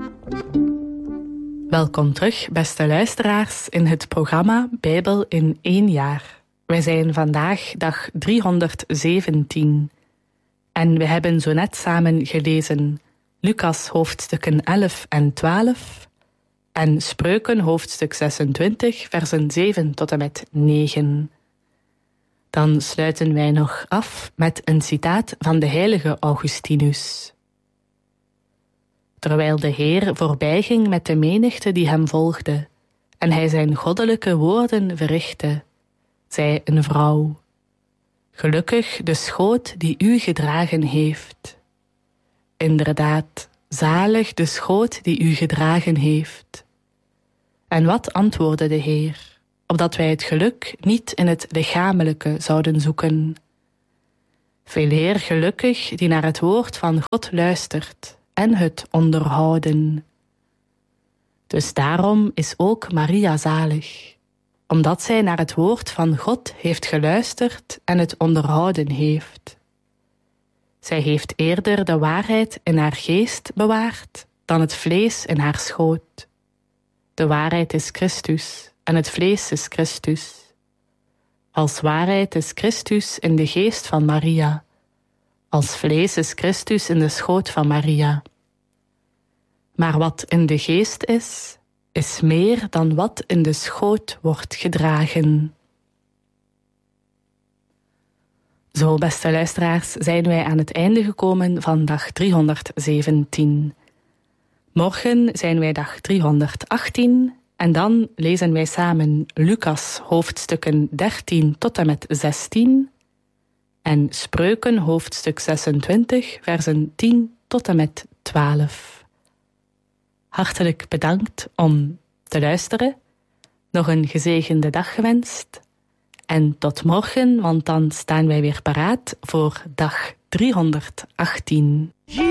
Welkom terug, beste luisteraars, in het programma Bijbel in 1 jaar. Wij zijn vandaag dag 317. En we hebben zo net samen gelezen Lucas hoofdstukken 11 en 12... en Spreuken hoofdstuk 26, versen 7 tot en met 9. Dan sluiten wij nog af met een citaat van de heilige Augustinus. Terwijl de Heer voorbijging met de menigte die hem volgde, en hij zijn goddelijke woorden verrichtte, zei een vrouw: Gelukkig de schoot die u gedragen heeft. Inderdaad, zalig de schoot die u gedragen heeft. En wat antwoordde de Heer, opdat wij het geluk niet in het lichamelijke zouden zoeken? Veeleer gelukkig die naar het woord van God luistert en het onderhouden. Dus daarom is ook Maria zalig, omdat zij naar het woord van God heeft geluisterd en het onderhouden heeft. Zij heeft eerder de waarheid in haar geest bewaard dan het vlees in haar schoot. De waarheid is Christus en het vlees is Christus. Als waarheid is Christus in de geest van Maria. Als vlees is Christus in de schoot van Maria. Maar wat in de geest is meer dan wat in de schoot wordt gedragen. Zo, beste luisteraars, zijn wij aan het einde gekomen van dag 317. Morgen zijn wij dag 318 en dan lezen wij samen Lucas hoofdstukken 13 tot en met 16 en Spreuken hoofdstuk 26, versen 10 tot en met 12. Hartelijk bedankt om te luisteren. Nog een gezegende dag gewenst. En tot morgen, want dan staan wij weer paraat voor dag 318.